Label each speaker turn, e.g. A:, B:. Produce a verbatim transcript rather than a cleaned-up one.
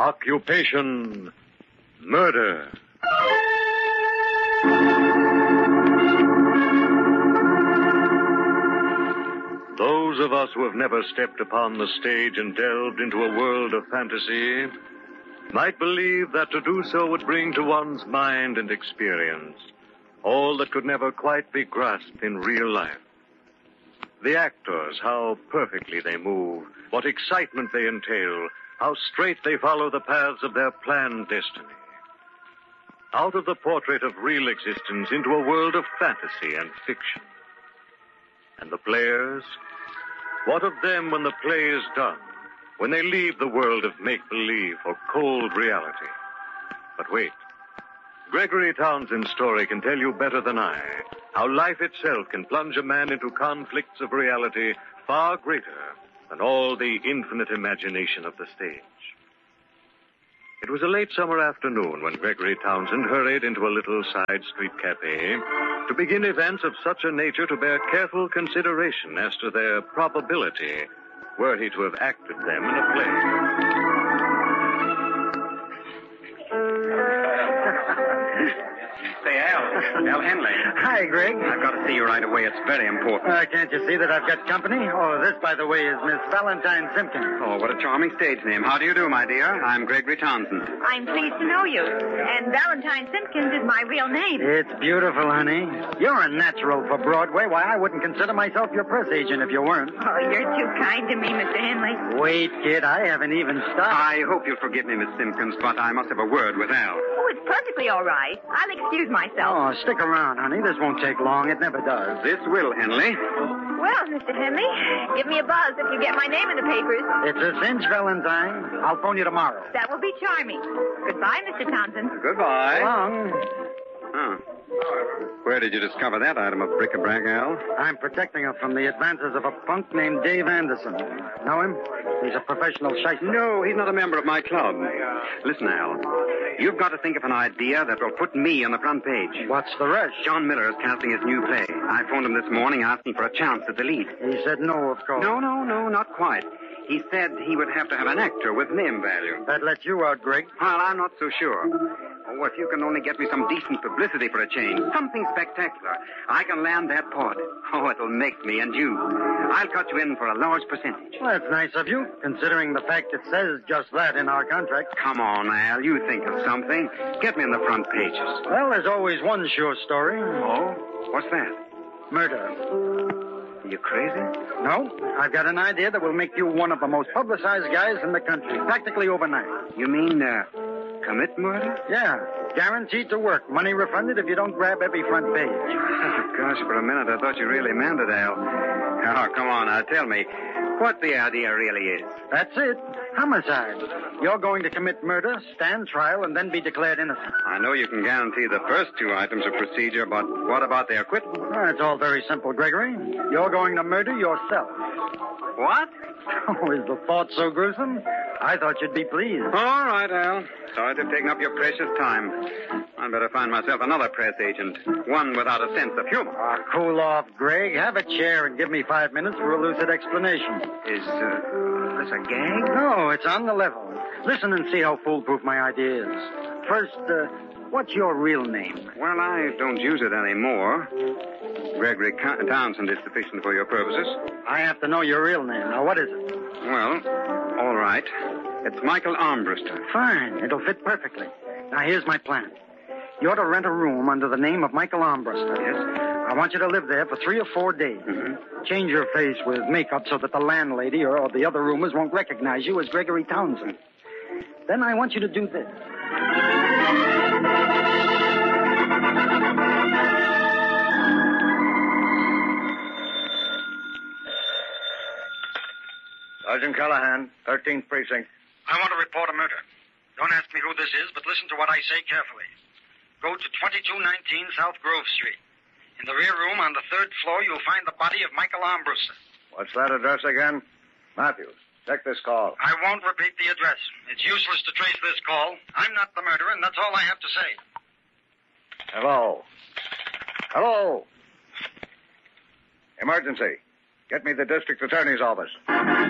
A: Occupation, murder. Those of us who have never stepped upon the stage and delved into a world of fantasy might believe that to do so would bring to one's mind and experience all that could never quite be grasped in real life. The actors, how perfectly they move, what excitement they entail, how straight they follow the paths of their planned destiny. Out of the portrait of real existence into a world of fantasy and fiction. And the players? What of them when the play is done? When they leave the world of make-believe or cold reality? But wait. Gregory Townsend's story can tell you better than I how life itself can plunge a man into conflicts of reality far greater than all the infinite imagination of the stage. It was a late summer afternoon when Gregory Townsend hurried into a little side street cafe to begin events of such a nature to bear careful consideration as to their probability were he to have acted them in a play.
B: Say, Al. Al Henley.
C: Hi, Greg.
B: I've got to see you right away. It's very important.
C: Uh, can't you see that I've got company? Oh, this, by the way, is Miss Valentine Simpkins.
B: Oh, what a charming stage name. How do you do, my dear? I'm Gregory Townsend.
D: I'm pleased to know you. And Valentine Simpkins is my real name.
C: It's beautiful, honey. You're a natural for Broadway. Why, I wouldn't consider myself your press agent if you weren't.
D: Oh, you're too kind to me, Mister Henley.
C: Wait, kid. I haven't even started.
B: I hope you'll forgive me, Miss Simpkins, but I must have a word with Al.
D: Oh, it's perfectly all right. I'll excuse myself.
C: Oh, stick around, honey. This won't take long. It never does.
B: This will, Henley.
D: Well, Mister Henley, give me a buzz if you get my name in the papers.
C: It's a cinch, Valentine. I'll phone you tomorrow.
D: That will be charming. Goodbye, Mister Townsend.
B: Goodbye.
C: Long.
B: Huh. Where did you discover that item of bric-a-brac, Al?
C: I'm protecting her from the advances of a punk named Dave Anderson. Know him? He's a professional shyster.
B: No, he's not a member of my club. Listen, Al. You've got to think of an idea that will put me on the front page.
C: What's the rush?
B: John Miller is casting his new play. I phoned him this morning asking for a chance at the lead.
C: He said no, of course.
B: No, no, no, not quite. He said he would have to have an actor with name value.
C: That lets you out, Greg.
B: Well, I'm not so sure. Oh, if you can only get me some decent publicity for a change, something spectacular, I can land that part. Oh, it'll make me and you. I'll cut you in for a large percentage.
C: Well, that's nice of you, considering the fact it says just that in our contract.
B: Come on, Al. You think of something. Get me in the front pages.
C: Well, there's always one sure story.
B: Oh? What's that?
C: Murder.
B: Are you crazy?
C: No, I've got an idea that will make you one of the most publicized guys in the country, practically overnight.
B: You mean, uh, commit murder?
C: Yeah, guaranteed to work. Money refunded if you don't grab every front page.
B: Gosh, for a minute I thought you really meant it, Al. Oh, come on, now tell me what the idea really is.
C: That's it. Homicide. You're going to commit murder, stand trial, and then be declared innocent.
B: I know you can guarantee the first two items of procedure, but what about the acquittal?
C: Well, it's all very simple, Gregory. You're going to murder yourself.
B: What?
C: Oh, is the thought so gruesome? I thought you'd be pleased.
B: All right, Al. Sorry to have taken up your precious time. I'd better find myself another press agent, one without a sense of humor.
C: Ah, cool off, Greg. Have a chair and give me five minutes for a lucid explanation.
B: Is uh, this a gag?
C: No, it's on the level. Listen and see how foolproof my idea is. First, uh, what's your real name?
B: Well, I don't use it anymore. Gregory Townsend is sufficient for your purposes.
C: I have to know your real name. Now, what is it?
B: Well, all right. It's Michael Armbruster.
C: Fine. It'll fit perfectly. Now, here's my plan. You're to rent a room under the name of Michael Armbruster.
B: Yes?
C: I want you to live there for three or four days.
B: Mm-hmm.
C: Change your face with makeup so that the landlady or, or the other roomers won't recognize you as Gregory Townsend. Then I want you to do this.
A: Sergeant Callahan, thirteenth Precinct.
E: I want to report a murder. Don't ask me who this is, but listen to what I say carefully. Go to twenty-two nineteen South Grove Street. In the rear room on the third floor, you'll find the body of Michael Armbruster.
A: What's that address again? Matthews, check this call.
E: I won't repeat the address. It's useless to trace this call. I'm not the murderer, and that's all I have to say.
A: Hello. Hello. Emergency. Get me the district attorney's office.